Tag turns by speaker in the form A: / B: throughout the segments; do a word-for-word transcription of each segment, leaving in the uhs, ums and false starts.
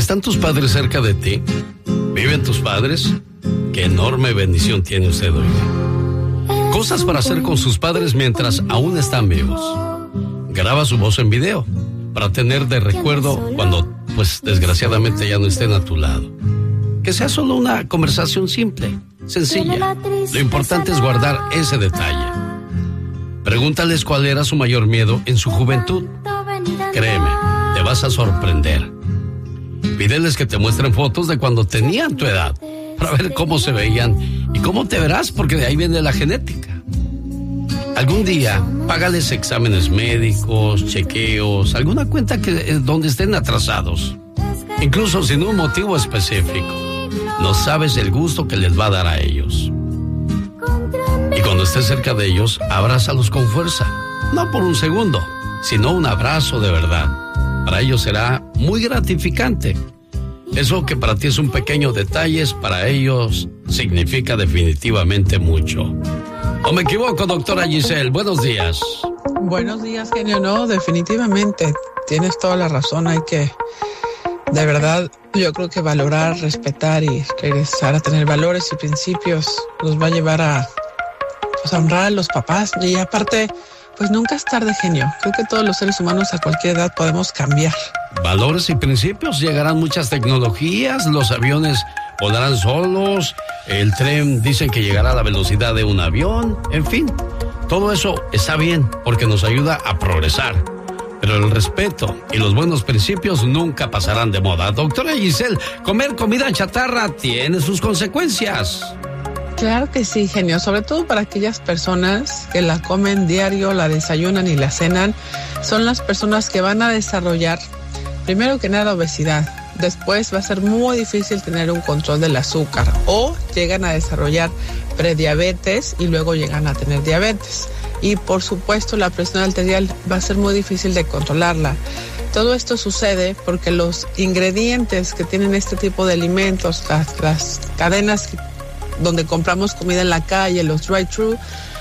A: ¿Están tus padres cerca de ti? ¿Viven tus padres? Qué enorme bendición tiene usted hoy. Cosas para hacer con sus padres mientras aún están vivos. Graba su voz en video para tener de recuerdo cuando, pues, desgraciadamente ya no estén a tu lado. Que sea solo una conversación simple, sencilla. Lo importante es guardar ese detalle. Pregúntales cuál era su mayor miedo en su juventud. Créeme, te vas a sorprender. Pídeles que te muestren fotos de cuando tenían tu edad, para ver cómo se veían y cómo te verás, porque de ahí viene la genética. Algún día, págales exámenes médicos, chequeos, alguna cuenta que, donde estén atrasados. Incluso sin un motivo específico. No sabes el gusto que les va a dar a ellos. Y cuando estés cerca de ellos, abrázalos con fuerza. No por un segundo, sino un abrazo de verdad. Para ellos será muy gratificante. Eso que para ti es un pequeño detalle, para ellos significa definitivamente mucho. ¿O me equivoco, doctora Giselle? Buenos días.
B: Buenos días, genio. No, definitivamente. Tienes toda la razón. Hay que, de verdad, yo creo que valorar, respetar y regresar a tener valores y principios nos va a llevar a, pues, a honrar a los papás. Y aparte, pues nunca es tarde, genio. Creo que todos los seres humanos a cualquier edad podemos cambiar.
A: Valores y principios. Llegarán muchas tecnologías, los aviones volarán solos, el tren dicen que llegará a la velocidad de un avión, en fin, todo eso está bien porque nos ayuda a progresar. Pero el respeto y los buenos principios nunca pasarán de moda. Doctora Giselle, comer comida chatarra tiene sus consecuencias.
B: Claro que sí, genio, sobre todo para aquellas personas que la comen diario, la desayunan y la cenan, son las personas que van a desarrollar, primero que nada, obesidad. Después va a ser muy difícil tener un control del azúcar o llegan a desarrollar prediabetes y luego llegan a tener diabetes. Y por supuesto la presión arterial va a ser muy difícil de controlarla. Todo esto sucede porque los ingredientes que tienen este tipo de alimentos, las, las cadenas donde compramos comida en la calle, los drive-thru,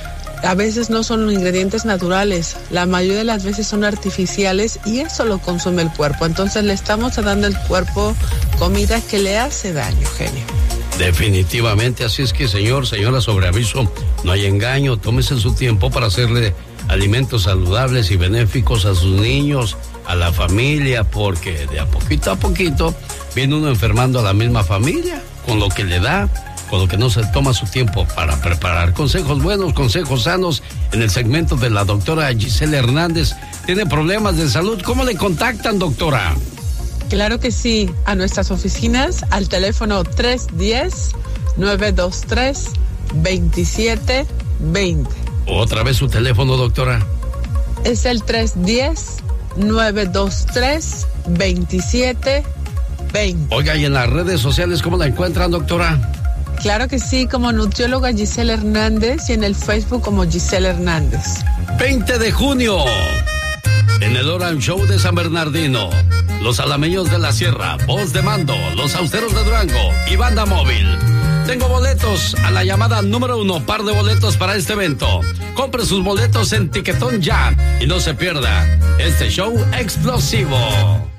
B: a veces no son ingredientes naturales, la mayoría de las veces son artificiales y eso lo consume el cuerpo. Entonces le estamos dando al cuerpo comida que le hace daño, genio.
A: Definitivamente, así es que, señor, señora, sobre aviso, no hay engaño. Tómese su tiempo para hacerle alimentos saludables y benéficos a sus niños, a la familia, porque de a poquito a poquito viene uno enfermando a la misma familia con lo que le da, con lo que no se toma su tiempo para preparar. Consejos buenos, consejos sanos en el segmento de la doctora Giselle Hernández. ¿Tiene problemas de salud? ¿Cómo le contactan, doctora?
B: Claro que sí, a nuestras oficinas al teléfono tres uno cero, nueve dos tres, dos siete dos cero.
A: Otra vez su teléfono, doctora.
B: Es el tres uno cero, nueve dos tres, dos siete dos cero.
A: Oiga, y en las redes sociales, ¿cómo la encuentran, doctora?
B: Claro que sí, como nutrióloga Giselle Hernández y en el Facebook como Giselle Hernández.
A: veinte de junio, en el Orange Show de San Bernardino, los Alameños de la Sierra, Voz de Mando, los Austeros de Durango y Banda Móvil. Tengo boletos a la llamada número uno, par de boletos para este evento. Compre sus boletos en Tiquetón ya y no se pierda este show explosivo.